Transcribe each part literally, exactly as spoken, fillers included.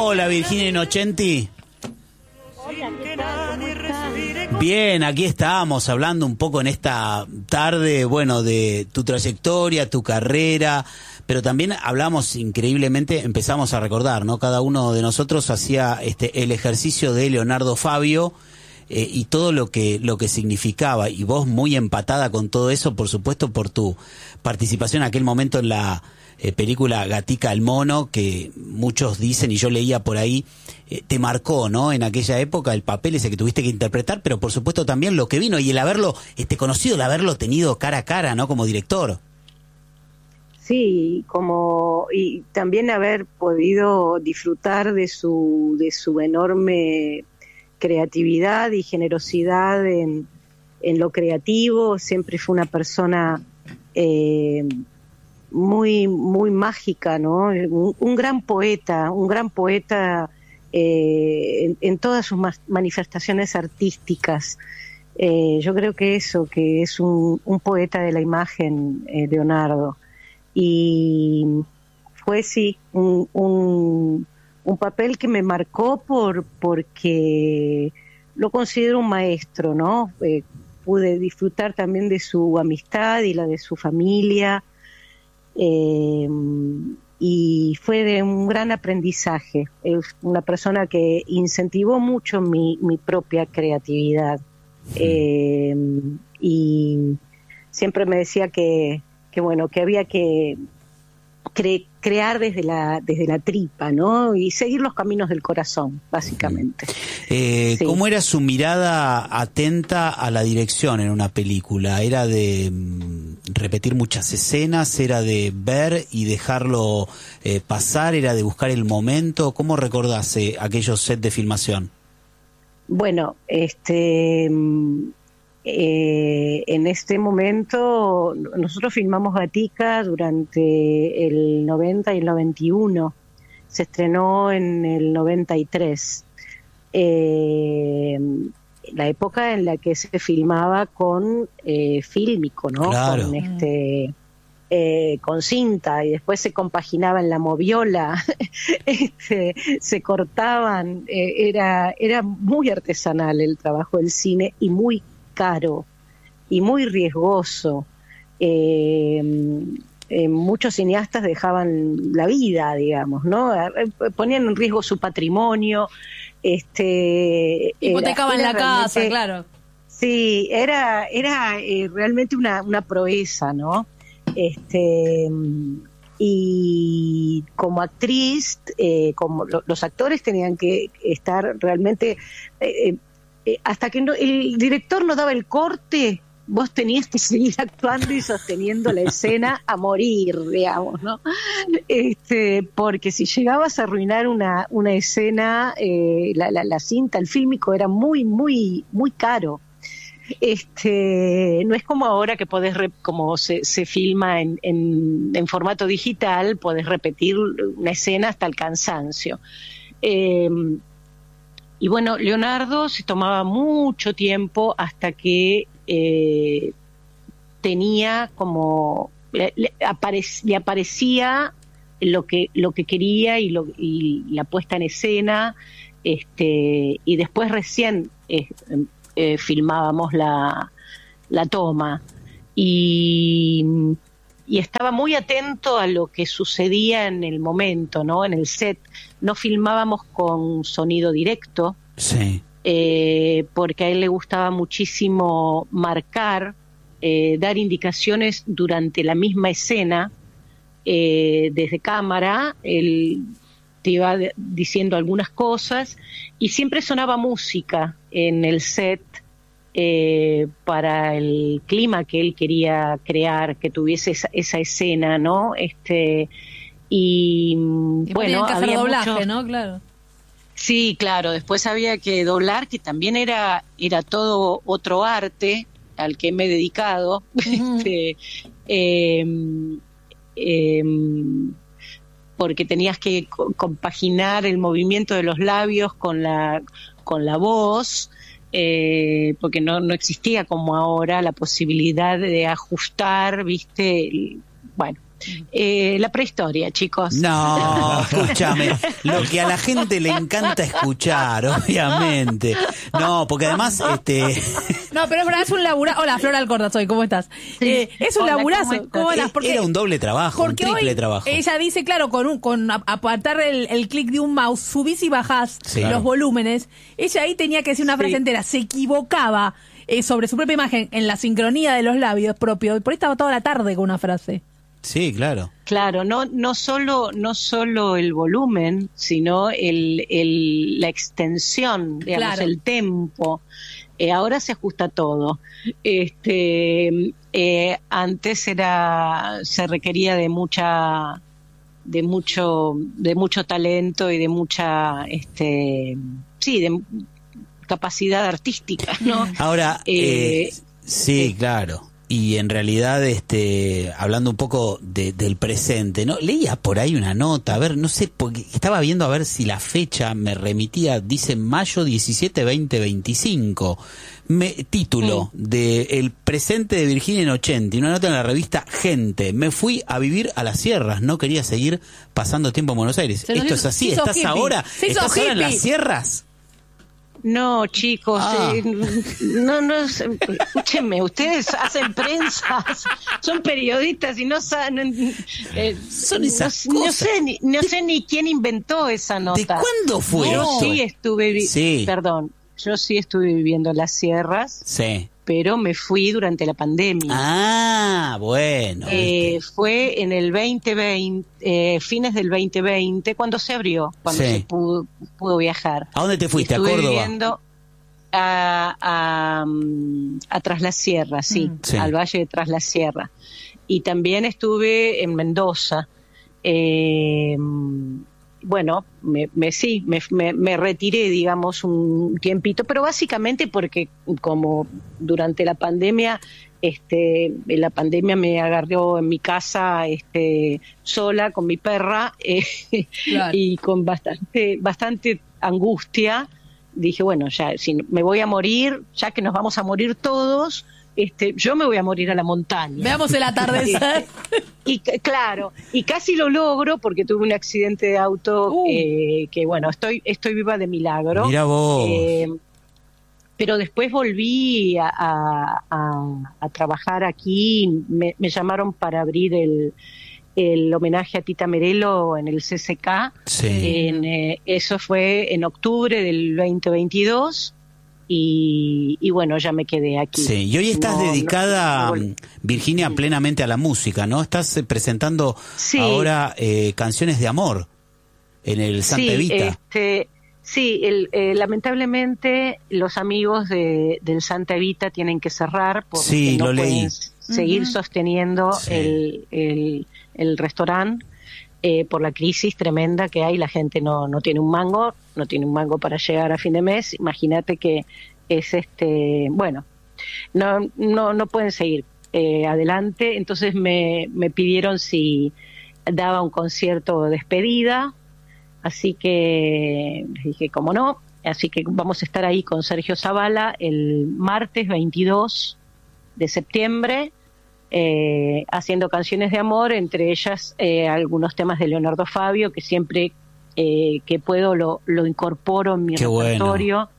Hola, Virginia Innocenti. Hola, ¿qué tal? ¿Cómo estás? Bien, aquí estamos hablando un poco en esta tarde, bueno, de tu trayectoria, tu carrera, pero también hablamos increíblemente, empezamos a recordar, ¿no? Cada uno de nosotros hacía este el ejercicio de Leonardo Fabio eh, y todo lo que lo que significaba, y vos muy empatada con todo eso, por supuesto, por tu participación en aquel momento en la Eh, película Gatica el Mono, que muchos dicen, y yo leía por ahí, eh, te marcó, ¿no? En aquella época el papel ese que tuviste que interpretar, pero por supuesto también lo que vino y el haberlo este conocido, el haberlo tenido cara a cara, ¿no? Como director. Sí, como y también haber podido disfrutar de su de su enorme creatividad y generosidad en, en lo creativo. Siempre fue una persona eh, muy muy mágica, ¿no? Un, un gran poeta, un gran poeta eh, en, en todas sus manifestaciones artísticas. Eh, yo creo que eso, que es un, un poeta de la imagen, eh, Leonardo. Y fue, sí, un, un, un papel que me marcó por porque lo considero un maestro, ¿no? Eh, pude disfrutar también de su amistad y la de su familia. Eh, y fue de un gran aprendizaje. Es una persona que incentivó mucho mi, mi propia creatividad, eh, y siempre me decía que, que bueno, que había que cre- crear desde la desde la tripa, ¿no? Y seguir los caminos del corazón, básicamente. Eh, Sí. ¿Cómo era su mirada atenta a la dirección en una película? ¿Era de mm, repetir muchas escenas? ¿Era de ver y dejarlo eh, pasar? ¿Era de buscar el momento? ¿Cómo recordás eh, aquellos sets de filmación? Bueno, este eh, en este momento nosotros filmamos Gatica durante el noventa y el noventa y uno. Se estrenó en el noventa y tres. Eh, la época en la que se filmaba con eh, fílmico, ¿no? Claro. Con este eh, con cinta, y después se compaginaba en la moviola, este, se cortaban, eh, era era muy artesanal el trabajo del cine y muy caro y muy riesgoso. Eh, eh, muchos cineastas dejaban la vida, digamos, ¿no? Ponían en riesgo su patrimonio. Este, hipotecaban era, era la casa, realmente, claro. Sí, era era eh, realmente una, una proeza, ¿no? Este, y como actriz, eh, como lo, los actores tenían que estar realmente eh, eh, hasta que no, el director no daba el corte, vos tenías que seguir actuando y sosteniendo la escena a morir, digamos, ¿no? Este, porque si llegabas a arruinar una, una escena, eh, la, la, la cinta, el fílmico era muy, muy, muy caro. Este, no es como ahora que podés, re, como se, se filma en, en, en formato digital, podés repetir una escena hasta el cansancio. Eh, y bueno, Leonardo se tomaba mucho tiempo hasta que eh, tenía como le, le, aparec, le aparecía lo que lo que quería y, lo, y la puesta en escena, este, y después recién eh, eh, filmábamos la, la toma, y, y estaba muy atento a lo que sucedía en el momento, ¿no? En el set. No filmábamos con sonido directo. Sí. Eh, porque a él le gustaba muchísimo marcar, eh, dar indicaciones durante la misma escena, eh, desde cámara. Él te iba de, diciendo algunas cosas, y siempre sonaba música en el set eh, para el clima que él quería crear, que tuviese esa, esa escena, ¿no? Este, y, y bueno, que hacer había doblaje, mucho... ¿no? Claro. Sí, claro, después había que doblar, que también era era todo otro arte al que me he dedicado. Uh-huh. este, eh, eh, porque tenías que co- compaginar el movimiento de los labios con la con la voz, eh, porque no, no existía como ahora la posibilidad de ajustar, ¿viste? Bueno, Eh, la prehistoria, chicos. No, escúchame, lo que a la gente le encanta escuchar, obviamente. No, porque además, este... No, pero es verdad, es un laburazo. Hola, Flora Alcorta soy, ¿cómo estás? Sí. Eh, es un Hola, laburazo. ¿cómo estás? ¿Cómo estás? Porque, Era un doble trabajo, un triple hoy trabajo. Ella dice, claro, con un con apartar el, el clic de un mouse, subís y bajás Sí. los Claro. volúmenes. Ella ahí tenía que decir una frase Sí. entera, se equivocaba eh, sobre su propia imagen en la sincronía de los labios propios. Y por ahí estaba toda la tarde con una frase. Sí, claro. Claro, no no solo no solo el volumen, sino el, el la extensión, digamos, Claro. el tempo. Eh, ahora se ajusta todo. Este, eh, antes era se requería de mucha de mucho de mucho talento y de mucha este sí de capacidad artística, ¿no? Ahora, eh, Eh, sí, claro. Y en realidad, este, hablando un poco de, del presente, ¿no? Leía por ahí una nota, a ver, no sé, porque estaba viendo a ver si la fecha me remitía, dice mayo diecisiete, veinte veinticinco. Me, título de El presente de Virginia en ochenta, y una nota en la revista Gente. Me fui a vivir a las sierras, no quería seguir pasando tiempo en Buenos Aires. Se nos Esto hizo- es así, se hizo ¿estás hippie. ahora? Se hizo ¿Estás ahora en hippie. las sierras? No, chicos, Ah. eh, no, no, escúchenme, ustedes hacen prensa, son periodistas y no saben, eh, Son esas no, no cosas. sé, ni, no sé ni quién inventó esa nota. ¿De cuándo fue Yo esto? sí estuve, vi- Sí. perdón, yo sí estuve viviendo en las sierras, Sí. pero me fui durante la pandemia. Ah, bueno. Eh, ¿viste? fue en el veinte veinte, eh, fines del veinte veinte, cuando se abrió, cuando Sí. se pudo, pudo viajar. ¿A dónde te fuiste? ¿A Estuve Córdoba? viviendo a, a, mm, a Tras la Sierra, sí, Sí. al Valle de Tras la Sierra. Y también estuve en Mendoza. Eh, bueno, me, me sí, me, me, me retiré, digamos, un tiempito, pero básicamente porque como durante la pandemia, este, la pandemia me agarró en mi casa, este, sola con mi perra eh, Claro. y con bastante, bastante angustia. Dije, bueno, ya si me voy a morir, ya que nos vamos a morir todos, este, yo me voy a morir a la montaña. Veamos el atardecer. Y c- claro, y casi lo logro porque tuve un accidente de auto Uh. eh, que bueno, estoy estoy viva de milagro. Mira vos. Eh, pero después volví a, a- a- a trabajar aquí, me, me llamaron para abrir el, el homenaje a Tita Merelo en el C C K. Sí. En, eh, eso fue en octubre del veinte veintidós y, y bueno, ya me quedé aquí. Sí, y hoy estás No, no- dedicada, no volví. Virginia, plenamente a la música, ¿no? Estás eh, presentando Sí. ahora eh, canciones de amor en el Santa Sí, Evita. este, sí el, eh, lamentablemente los amigos de, del Santa Evita tienen que cerrar porque Sí, no lo leí. pueden s- seguir Ujú. sosteniendo Sí. el, el, el restaurante eh, por la crisis tremenda que hay. La gente no, no tiene un mango, no tiene un mango para llegar a fin de mes. Imagínate que es este, bueno, no, no, no pueden seguir eh, adelante. Entonces me, me pidieron si daba un concierto de despedida. Así que les dije, cómo no. Así que vamos a estar ahí con Sergio Zavala el martes veintidós de septiembre, eh, haciendo canciones de amor, entre ellas eh, algunos temas de Leonardo Fabio, que siempre eh, que puedo lo, lo incorporo en mi Qué bueno. repertorio.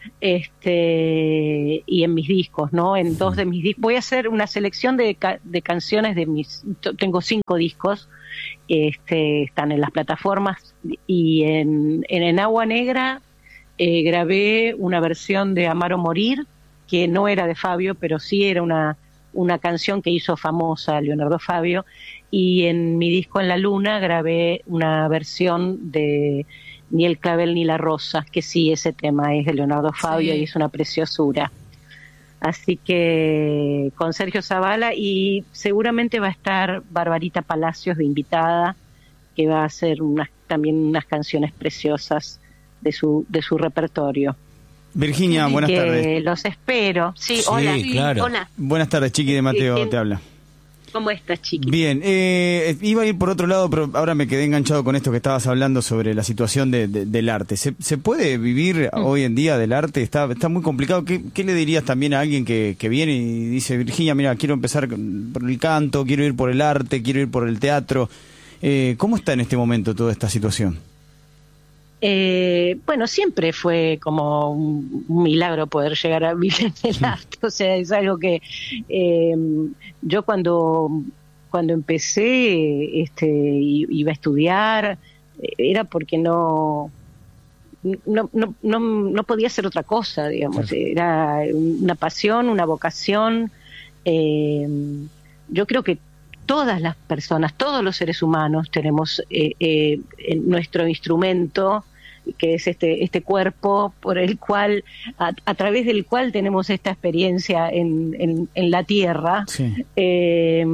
Este, y en mis discos, ¿no? En dos de mis discos. Voy a hacer una selección de, ca- de canciones de mis... Tengo cinco discos, este, están en las plataformas, y en, en, en Agua Negra eh, grabé una versión de Amar o Morir, que no era de Fabio, pero sí era una, una canción que hizo famosa Leonardo Fabio, y en mi disco En la Luna grabé una versión de Ni el clavel ni la rosa, que sí, ese tema es de Leonardo Fabio Sí. y es una preciosura. Así que con Sergio Zavala, y seguramente va a estar Barbarita Palacios de invitada, que va a hacer unas, también unas canciones preciosas de su, de su repertorio. Virginia, buenas que tardes. Los espero. Sí, Sí, hola. claro. Hola. Buenas tardes, Chiqui de Mateo Sí, sí. te habla. ¿Cómo estás, Chiqui? Bien, eh, iba a ir por otro lado, pero ahora me quedé enganchado con esto que estabas hablando sobre la situación de, de, del arte. ¿Se, ¿Se puede vivir mm. hoy en día del arte? Está, está muy complicado. ¿Qué, ¿Qué le dirías también a alguien que, que viene y dice, Virginia, mira, quiero empezar por el canto, quiero ir por el arte, quiero ir por el teatro? Eh, ¿Cómo está en este momento toda esta situación? Eh, bueno, siempre fue como un, un milagro poder llegar a vivir del arte, o sea, es algo que eh, yo cuando cuando empecé este, iba a estudiar, era porque no no, no, no, no podía hacer otra cosa, digamos, sí. Era una pasión, una vocación. Eh, yo creo que todas las personas, todos los seres humanos tenemos eh, eh, nuestro instrumento, que es este este cuerpo por el cual a, a través del cual tenemos esta experiencia en, en, en la tierra. Sí. Eh,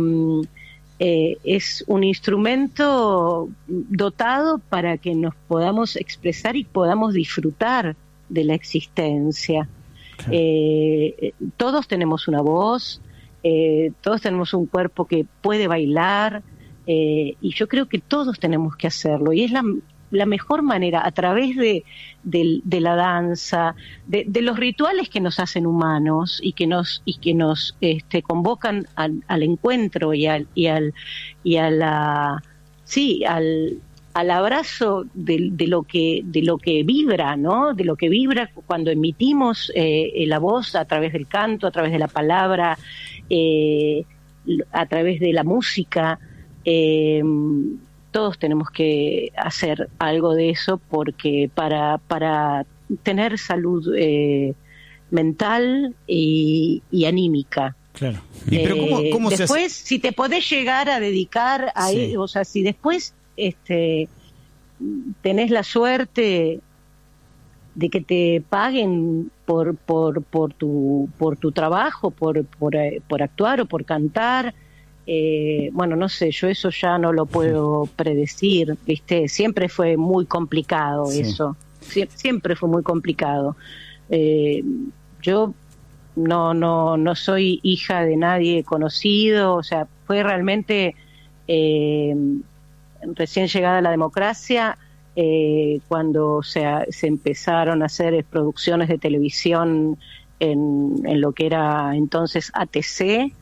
eh, es un instrumento dotado para que nos podamos expresar y podamos disfrutar de la existencia. Claro. Eh, todos tenemos una voz, eh, todos tenemos un cuerpo que puede bailar, eh, y yo creo que todos tenemos que hacerlo, y es la la mejor manera, a través de, de, de la danza, de, de los rituales que nos hacen humanos y que nos y que nos este, convocan al, al encuentro y al y al y a la sí al al abrazo de, de lo que de lo que vibra, ¿no? De lo que vibra cuando emitimos eh, la voz a través del canto, a través de la palabra, eh, a través de la música. Eh, Todos tenemos que hacer algo de eso porque para para tener salud eh, mental y, y anímica. Claro. ¿Y pero cómo, cómo eh, se después, hace? si te podés llegar a dedicar a, sí. o sea, si después este tenés la suerte de que te paguen por por por tu por tu trabajo, por por por actuar o por cantar. Eh, bueno, no sé, yo eso ya no lo puedo predecir, ¿viste? Siempre fue muy complicado sí. eso, Sie- siempre fue muy complicado. Eh, yo no, no, no soy hija de nadie conocido, o sea, fue realmente eh, recién llegada la democracia, eh, cuando se, se empezaron a hacer producciones de televisión en, en lo que era entonces A T C.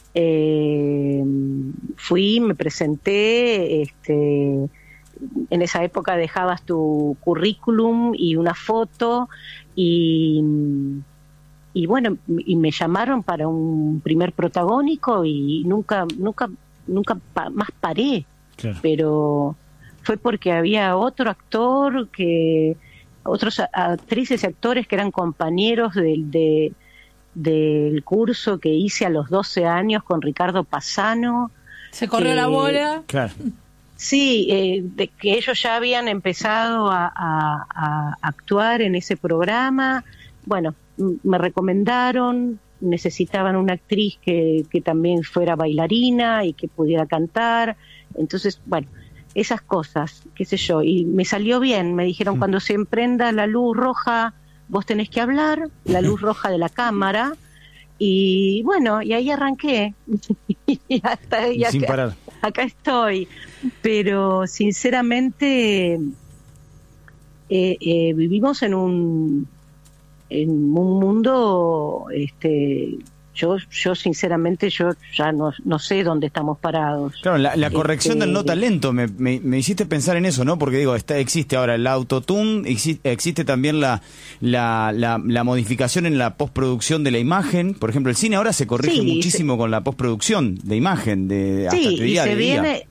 Eh, fui, me presenté, este, en esa época dejabas tu currículum y una foto y, y bueno, y me llamaron para un primer protagónico y nunca, nunca, nunca pa- más paré, claro. Pero fue porque había otro actor que, otros a- actrices y actores que eran compañeros de, de del curso que hice a los doce años con Ricardo Pasano. Se corrió que, la bola. Claro. Sí, eh, de que ellos ya habían empezado a, a, a actuar en ese programa. Bueno, m- me recomendaron, necesitaban una actriz que, que también fuera bailarina y que pudiera cantar. Entonces, bueno, esas cosas, qué sé yo, y me salió bien. Me dijeron, mm. cuando se emprenda la luz roja, vos tenés que hablar, la luz roja de la cámara, y bueno, y ahí arranqué, y hasta y sin acá, parar. Acá estoy, pero sinceramente eh, eh, vivimos en un en un mundo, este, yo yo sinceramente yo ya no, no sé dónde estamos parados. Claro, la, la corrección este, del no talento, me, me, me hiciste pensar en eso, ¿no? Porque digo, está, existe ahora el autotune, existe, existe también la, la, la, la modificación en la postproducción de la imagen. Por ejemplo, el cine ahora se corrige sí, muchísimo se, con la postproducción de imagen, de hasta sí, te diría, y se de viene, día.